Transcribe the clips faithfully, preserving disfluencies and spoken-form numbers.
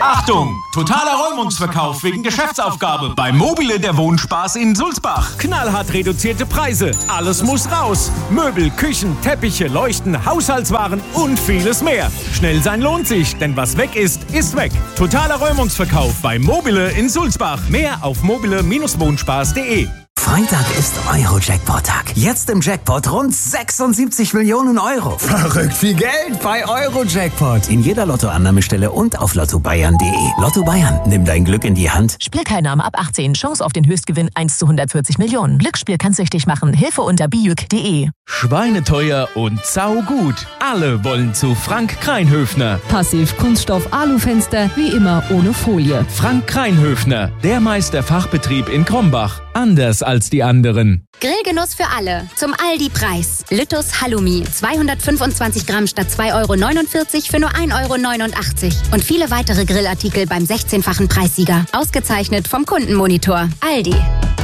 Achtung! Totaler Räumungsverkauf wegen Geschäftsaufgabe bei Mobile der Wohnspaß in Sulzbach. Knallhart reduzierte Preise. Alles muss raus. Möbel, Küchen, Teppiche, Leuchten, Haushaltswaren und vieles mehr. Schnell sein lohnt sich, denn was weg ist, ist weg. Totaler Räumungsverkauf bei Mobile in Sulzbach. Mehr auf mobile Bindestrich wohnspaß punkt de. Freitag ist Euro-Jackpot-Tag. Jetzt im Jackpot rund sechsundsiebzig Millionen Euro. Verrückt viel Geld bei Euro-Jackpot. In jeder Lottoannahmestelle und auf lotto bayern punkt de. Lotto Bayern, nimm dein Glück in die Hand. Spielteilnahme ab achtzehn. Chance auf den Höchstgewinn eins zu hundertvierzig Millionen. Glücksspiel kann süchtig machen. Hilfe unter bijuk punkt de. Schweineteuer und saugut. Alle wollen zu Frank Kreinhöfner. Passiv Kunststoff Alufenster, wie immer ohne Folie. Frank Kreinhöfner, der Meisterfachbetrieb in Krombach. Anders als die anderen. Grillgenuss für alle. Zum Aldi-Preis. Lüttus Halloumi. zweihundertfünfundzwanzig Gramm statt zwei Euro neunundvierzig für nur ein Euro neunundachtzig. Und viele weitere Grillartikel beim sechzehnfachen Preissieger. Ausgezeichnet vom Kundenmonitor. Aldi.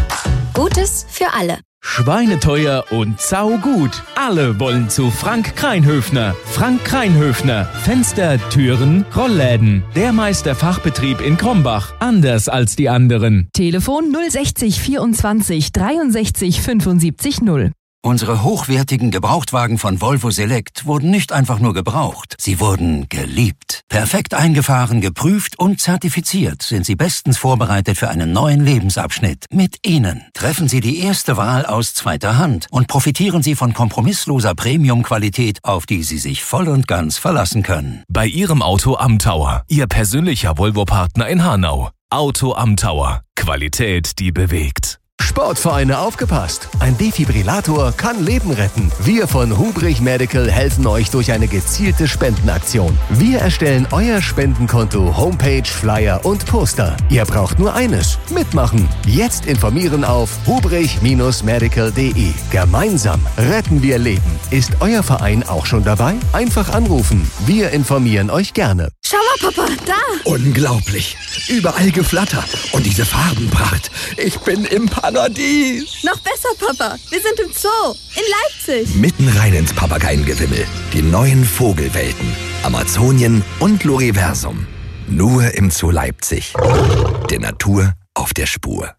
Gutes für alle. Schweineteuer und saugut. Alle wollen zu Frank Kreinhöfner. Frank Kreinhöfner. Fenster, Türen, Rollläden. Der Meisterfachbetrieb in Krombach. Anders als die anderen. Telefon null sechzig vierundzwanzig dreiundsechzig fünfundsiebzig null. Unsere hochwertigen Gebrauchtwagen von Volvo Select wurden nicht einfach nur gebraucht, sie wurden geliebt. Perfekt eingefahren, geprüft und zertifiziert sind sie bestens vorbereitet für einen neuen Lebensabschnitt. Mit ihnen treffen Sie die erste Wahl aus zweiter Hand und profitieren Sie von kompromissloser Premium-Qualität, auf die Sie sich voll und ganz verlassen können. Bei Ihrem Auto am Tower, Ihr persönlicher Volvo-Partner in Hanau. Auto am Tower. Qualität, die bewegt. Sportvereine aufgepasst! Ein Defibrillator kann Leben retten. Wir von Hubrich Medical helfen euch durch eine gezielte Spendenaktion. Wir erstellen euer Spendenkonto, Homepage, Flyer und Poster. Ihr braucht nur eines: mitmachen. Jetzt informieren auf hubrich medical punkt de. Gemeinsam retten wir Leben. Ist euer Verein auch schon dabei? Einfach anrufen. Wir informieren euch gerne. Schau mal, Papa, da! Unglaublich! Überall Geflatter und diese Farbenpracht. Ich bin im Paradies! Noch besser, Papa. Wir sind im Zoo in Leipzig. Mitten rein ins Papageiengewimmel. Die neuen Vogelwelten. Amazonien und Loriversum. Nur im Zoo Leipzig. Der Natur auf der Spur.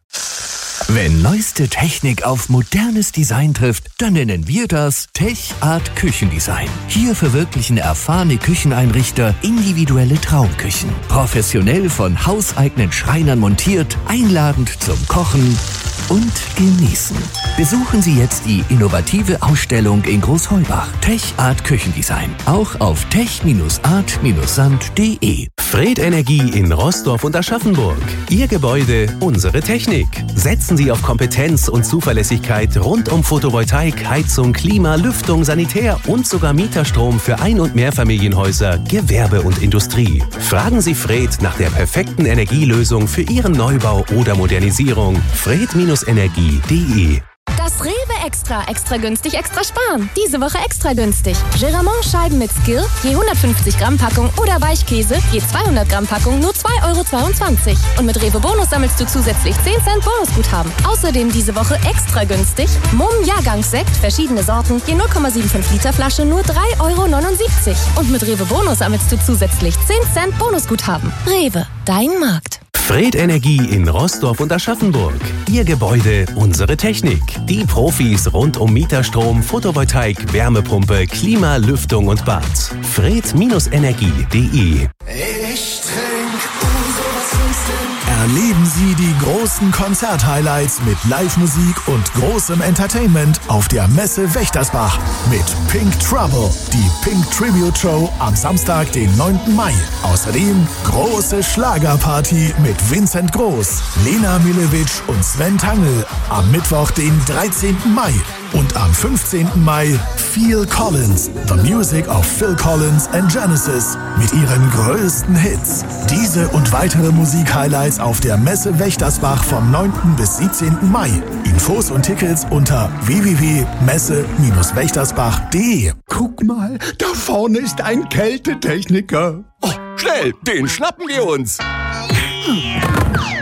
Wenn neueste Technik auf modernes Design trifft, dann nennen wir das Tech Art Küchendesign. Hier verwirklichen erfahrene Kücheneinrichter individuelle Traumküchen. Professionell von hauseigenen Schreinern montiert, einladend zum Kochen und Genießen. Besuchen Sie jetzt die innovative Ausstellung in Großheubach. Tech Art Küchendesign. Auch auf tech art sand punkt de. Fred Energie in Roßdorf und Aschaffenburg. Ihr Gebäude, unsere Technik. Setzen Sie auf Kompetenz und Zuverlässigkeit rund um Photovoltaik, Heizung, Klima, Lüftung, Sanitär und sogar Mieterstrom für Ein- und Mehrfamilienhäuser, Gewerbe und Industrie. Fragen Sie Fred nach der perfekten Energielösung für Ihren Neubau oder Modernisierung. fred energie punkt de. Das Rewe Extra, extra günstig, extra sparen. Diese Woche extra günstig. Geramont-Scheiben mit Skill, je hundertfünfzig Gramm Packung oder Weichkäse, je zweihundert Gramm Packung, nur zwei Euro zweiundzwanzig. Und mit Rewe Bonus sammelst du zusätzlich zehn Cent Bonusguthaben. Außerdem diese Woche extra günstig. Mumm Jahrgangssekt, verschiedene Sorten, je null Komma fünfundsiebzig Liter Flasche, nur drei Euro neunundsiebzig. Und mit Rewe Bonus sammelst du zusätzlich zehn Cent Bonusguthaben. Rewe, dein Markt. Fred Energie in Roßdorf und Aschaffenburg. Ihr Gebäude, unsere Technik. Die Profis rund um Mieterstrom, Photovoltaik, Wärmepumpe, Klima, Lüftung und Bad. fred energie punkt de. Ich trink Erleben Sie die großen Konzert-Highlights mit Live-Musik und großem Entertainment auf der Messe Wächtersbach mit Pink Trouble, die Pink Tribute Show am Samstag, den neunten Mai. Außerdem große Schlagerparty mit Vincent Groß, Lena Milewitsch und Sven Tangl am Mittwoch, den dreizehnten Mai. Und am fünfzehnten Mai Phil Collins, The Music of Phil Collins and Genesis mit ihren größten Hits. Diese und weitere Musik-Highlights auf der Messe Wächtersbach vom neunten bis siebzehnten Mai. Infos und Tickets unter w w w punkt messe Bindestrich wächtersbach punkt de. Guck mal, da vorne ist ein Kältetechniker. Oh, schnell, den schnappen wir uns.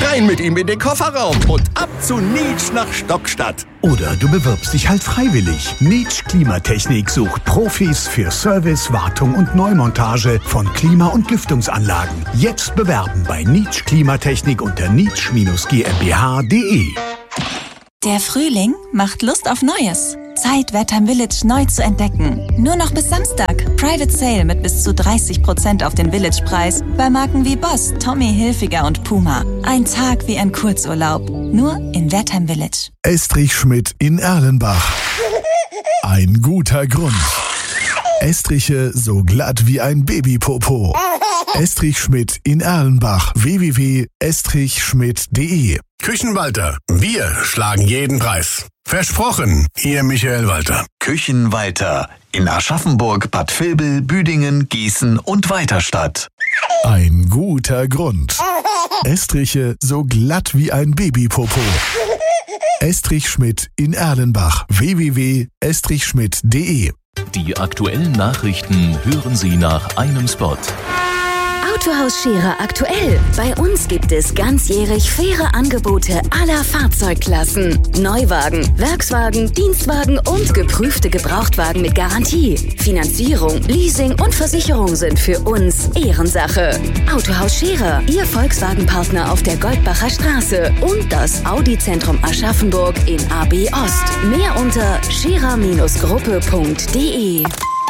Rein mit ihm in den Kofferraum und ab zu Nietsch nach Stockstadt. Oder du bewirbst dich halt freiwillig. Nietsch Klimatechnik sucht Profis für Service, Wartung und Neumontage von Klima- und Lüftungsanlagen. Jetzt bewerben bei Nietsch Klimatechnik unter nietsch G m b h punkt d e. Der Frühling macht Lust auf Neues. Zeit, Wertheim Village neu zu entdecken. Nur noch bis Samstag. Private Sale mit bis zu dreißig Prozent auf den Village-Preis bei Marken wie Boss, Tommy Hilfiger und Puma. Ein Tag wie ein Kurzurlaub. Nur in Wertheim Village. Estrich Schmidt in Erlenbach. Ein guter Grund. Estriche so glatt wie ein Babypopo. Estrich Schmidt in Erlenbach. w w w punkt estrich schmidt punkt d e. Küchenwalter. Wir schlagen jeden Preis. Versprochen, Ihr Michael Walter. Küchenwalter in Aschaffenburg, Bad Vilbel, Büdingen, Gießen und Weiterstadt. Ein guter Grund. Estriche so glatt wie ein Babypopo. Estrich Schmidt in Erlenbach. w w w punkt estrich schmidt punkt d e. Die aktuellen Nachrichten hören Sie nach einem Spot. Autohaus Scherer aktuell. Bei uns gibt es ganzjährig faire Angebote aller Fahrzeugklassen. Neuwagen, Werkswagen, Dienstwagen und geprüfte Gebrauchtwagen mit Garantie. Finanzierung, Leasing und Versicherung sind für uns Ehrensache. Autohaus Scherer, Ihr Volkswagen-Partner auf der Goldbacher Straße und das Audi-Zentrum Aschaffenburg in A B Ost. Mehr unter scherer Gruppe punkt d e.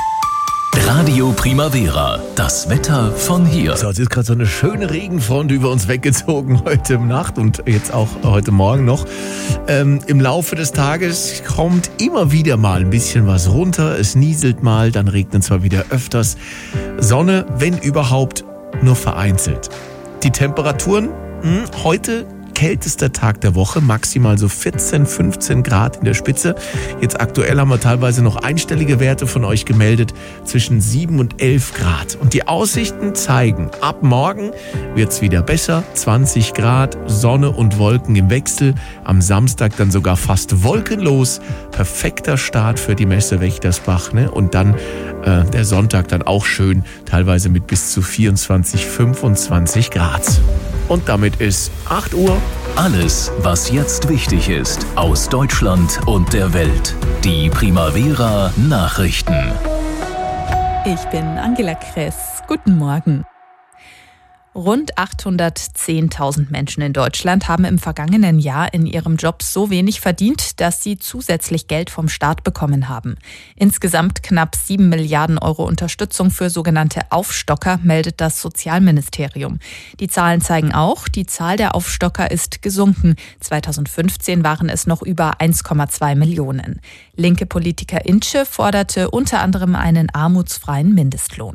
Radio Primavera, das Wetter von hier. So, es ist gerade so eine schöne Regenfront über uns weggezogen heute Nacht und jetzt auch heute Morgen noch. Ähm, Im Laufe des Tages kommt immer wieder mal ein bisschen was runter. Es nieselt mal, dann regnet zwar wieder öfters. Sonne, wenn überhaupt, nur vereinzelt. Die Temperaturen, mh, heute kältester Tag der Woche, maximal so vierzehn, fünfzehn Grad in der Spitze. Jetzt aktuell haben wir teilweise noch einstellige Werte von euch gemeldet, zwischen sieben und elf Grad. Und die Aussichten zeigen, ab morgen wird's wieder besser, zwanzig Grad, Sonne und Wolken im Wechsel. Am Samstag dann sogar fast wolkenlos. Perfekter Start für die Messe Wächtersbach, ne? Und dann äh, der Sonntag dann auch schön, teilweise mit bis zu vierundzwanzig, fünfundzwanzig Grad. Und damit ist acht Uhr. Alles, was jetzt wichtig ist, aus Deutschland und der Welt. Die Primavera Nachrichten. Ich bin Angela Kress. Guten Morgen. Rund achthundertzehntausend Menschen in Deutschland haben im vergangenen Jahr in ihrem Job so wenig verdient, dass sie zusätzlich Geld vom Staat bekommen haben. Insgesamt knapp sieben Milliarden Euro Unterstützung für sogenannte Aufstocker, meldet das Sozialministerium. Die Zahlen zeigen auch, die Zahl der Aufstocker ist gesunken. zweitausendfünfzehn waren es noch über eins Komma zwei Millionen. Linke Politiker Intsche forderte unter anderem einen armutsfreien Mindestlohn.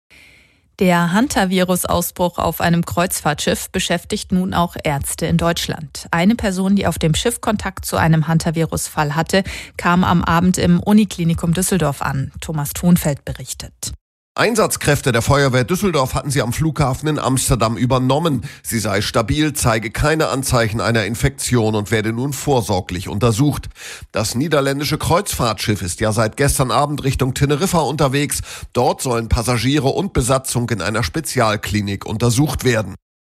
Der Hantavirus-Ausbruch auf einem Kreuzfahrtschiff beschäftigt nun auch Ärzte in Deutschland. Eine Person, die auf dem Schiff Kontakt zu einem Hantavirus-Fall hatte, kam am Abend im Uniklinikum Düsseldorf an. Thomas Thonfeld berichtet. Einsatzkräfte der Feuerwehr Düsseldorf hatten sie am Flughafen in Amsterdam übernommen. Sie sei stabil, zeige keine Anzeichen einer Infektion und werde nun vorsorglich untersucht. Das niederländische Kreuzfahrtschiff ist ja seit gestern Abend Richtung Teneriffa unterwegs. Dort sollen Passagiere und Besatzung in einer Spezialklinik untersucht werden.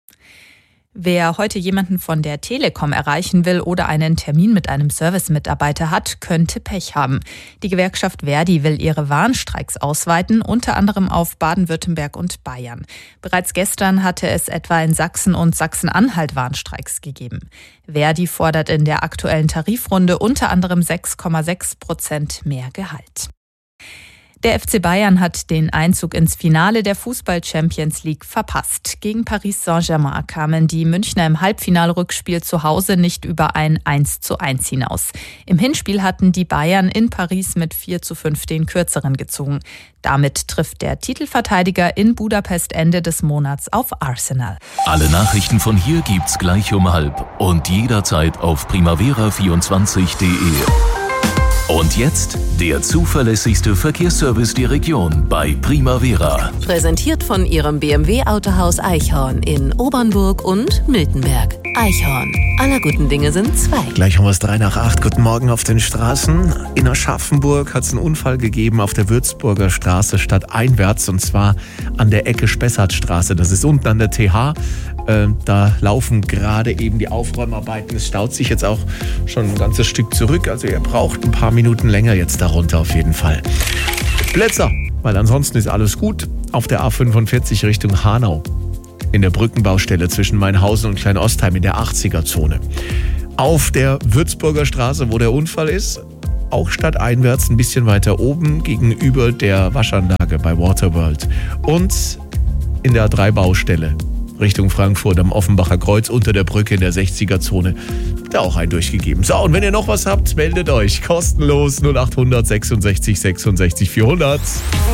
Wer heute jemanden von der Telekom erreichen will oder einen Termin mit einem Servicemitarbeiter hat, könnte Pech haben. Die Gewerkschaft Verdi will ihre Warnstreiks ausweiten, unter anderem auf Baden-Württemberg und Bayern. Bereits gestern hatte es etwa in Sachsen und Sachsen-Anhalt Warnstreiks gegeben. Verdi fordert in der aktuellen Tarifrunde unter anderem sechs Komma sechs Prozent mehr Gehalt. Der F C Bayern hat den Einzug ins Finale der Fußball-Champions League verpasst. Gegen Paris Saint-Germain kamen die Münchner im Halbfinalrückspiel zu Hause nicht über ein eins zu eins hinaus. Im Hinspiel hatten die Bayern in Paris mit vier zu fünf den Kürzeren gezogen. Damit trifft der Titelverteidiger in Budapest Ende des Monats auf Arsenal. Alle Nachrichten von hier gibt's gleich um halb und jederzeit auf primavera vierundzwanzig punkt de. Und jetzt der zuverlässigste Verkehrsservice der Region bei Primavera. Präsentiert von Ihrem B M W-Autohaus Eichhorn in Obernburg und Miltenberg. Eichhorn. Aller guten Dinge sind zwei. Gleich haben wir es drei nach acht. Guten Morgen auf den Straßen. In Aschaffenburg hat es einen Unfall gegeben auf der Würzburger Straße stadteinwärts und zwar an der Ecke Spessartstraße. Das ist unten an der T H. Äh, da laufen gerade eben die Aufräumarbeiten. Es staut sich jetzt auch schon ein ganzes Stück zurück. Also ihr braucht ein paar Minuten länger jetzt darunter auf jeden Fall. Plätzer, weil ansonsten ist alles gut. Auf der A fünfundvierzig Richtung Hanau. In der Brückenbaustelle zwischen Mainhausen und Kleinostheim in der achtziger-Zone. Auf der Würzburger Straße, wo der Unfall ist, auch stadteinwärts ein bisschen weiter oben gegenüber der Waschanlage bei Waterworld. Und in der A drei Baustelle Richtung Frankfurt am Offenbacher Kreuz unter der Brücke in der sechziger-Zone. Da auch ein durchgegeben. So, und wenn ihr noch was habt, meldet euch. Kostenlos null acht hundert sechsundsechzig sechsundsechzig vierhundert.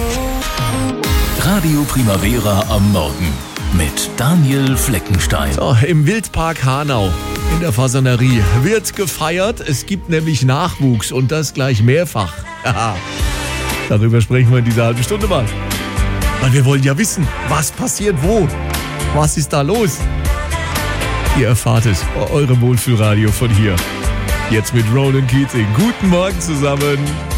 Radio Primavera am Morgen mit Daniel Fleckenstein. So, im Wildpark Hanau in der Fasanerie wird gefeiert. Es gibt nämlich Nachwuchs und das gleich mehrfach. Darüber sprechen wir in dieser halben Stunde mal. Weil wir wollen ja wissen, was passiert wo. Was ist da los? Ihr erfahrt es bei eurem Wohlfühlradio von hier. Jetzt mit Ronan Keating. Guten Morgen zusammen.